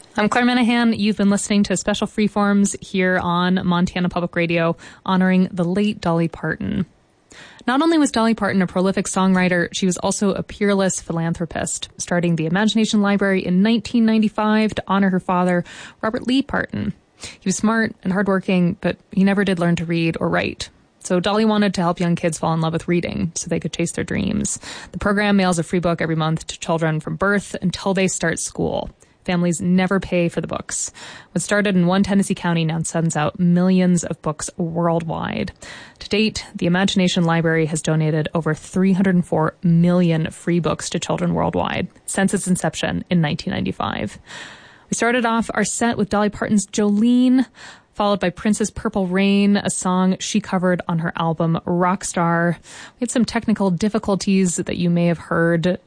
I'm Claire Minahan. You've been listening to Special Freeforms here on Montana Public Radio, honoring the late Dolly Parton. Not only was Dolly Parton a prolific songwriter, she was also a peerless philanthropist, starting the Imagination Library in 1995 to honor her father, Robert Lee Parton. He was smart and hardworking, but he never did learn to read or write. So Dolly wanted to help young kids fall in love with reading so they could chase their dreams. The program mails a free book every month to children from birth until they start school. Families never pay for the books. What started in one Tennessee county now sends out millions of books worldwide. To date, the Imagination Library has donated over 304 million free books to children worldwide since its inception in 1995. We started off our set with Dolly Parton's Jolene, followed by Prince's Purple Rain, a song she covered on her album Rockstar. We had some technical difficulties that you may have heard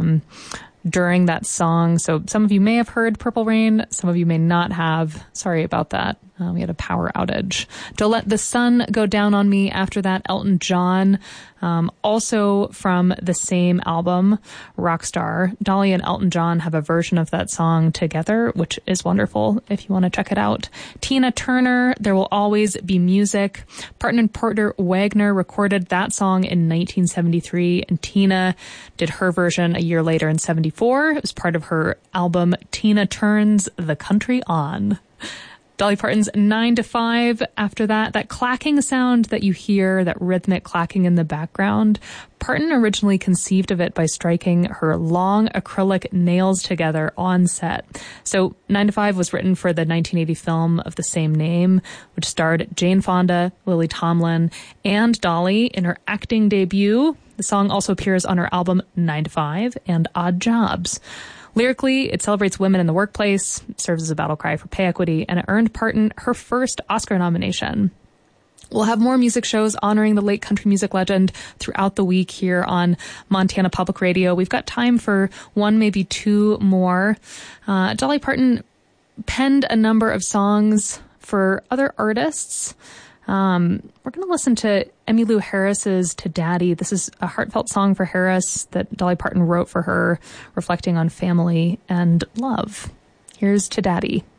during that song. So some of you may have heard Purple Rain, some of you may not have. Sorry about that. We had a power outage. Don't Let the Sun Go Down on Me. After that, Elton John, also from the same album, Rockstar. Dolly and Elton John have a version of that song together, which is wonderful if you want to check it out. Tina Turner, There Will Always Be Music. Parton and Porter Wagner recorded that song in 1973, and Tina did her version a year later in 74. It was part of her album Tina Turns the Country On. Dolly Parton's 9 to 5. After that, that clacking sound that you hear, that rhythmic clacking in the background, Parton originally conceived of it by striking her long acrylic nails together on set. So 9 to 5 was written for the 1980 film of the same name, which starred Jane Fonda, Lily Tomlin, and Dolly in her acting debut. The song also appears on her album 9 to 5 and Odd Jobs. Lyrically, it celebrates women in the workplace, serves as a battle cry for pay equity, and it earned Parton her first Oscar nomination. We'll have more music shows honoring the late country music legend throughout the week here on Montana Public Radio. We've got time for one, maybe two more. Dolly Parton penned a number of songs for other artists. We're going to listen to Emmylou Harris's To Daddy. This is a heartfelt song for Harris that Dolly Parton wrote for her, reflecting on family and love. Here's To Daddy.